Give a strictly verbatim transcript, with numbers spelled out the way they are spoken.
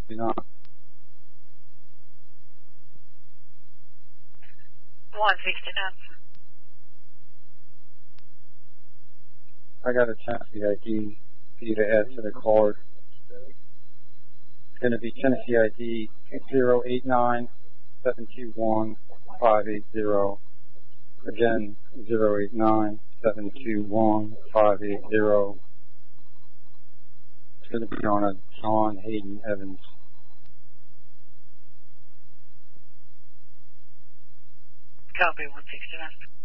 You're not. one sixty-nine. I got a Tennessee I D for you to add to the card. It's going to be Tennessee I D zero eight nine seven two one five eight zero. Again, zero eight nine seven two one five eight zero. It's going to be on a John Hayden Evans. Copy one sixty-nine.